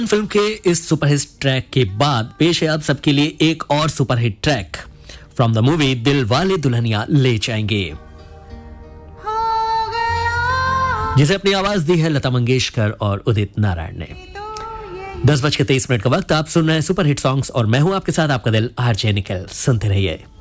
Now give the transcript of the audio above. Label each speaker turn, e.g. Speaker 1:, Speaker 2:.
Speaker 1: Film के इस superhit track के बाद पेश है आप सबके लिए एक और superhit track from the movie दिल वाले दुल्हनिया ले जाएंगे, जिसे अपनी आवाज दी है लता मंगेशकर और उदित नारायण ने। 10:23 का वक्त, आप सुन रहे हैं सुपरहिट सॉन्ग्स और मैं हूं आपके साथ आपका दिल आरजे निखिल। सुनते रहिए।